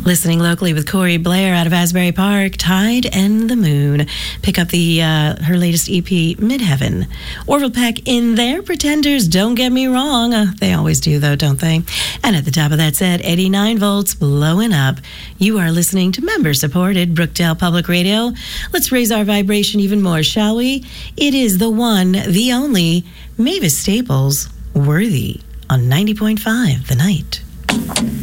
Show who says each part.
Speaker 1: Listening locally with Corey Blair out of Asbury Park, Tide and the Moon. Pick up the her latest EP, Midheaven. Orville Peck in there, Pretenders, don't get me wrong. They always do, though, don't they? And at the top of that set, 89 volts, blowing up. You are listening to member-supported Brookdale Public Radio. Let's raise our vibration even more, shall we? It is the one, the only, Mavis Staples, Worthy, on 90.5 The Night.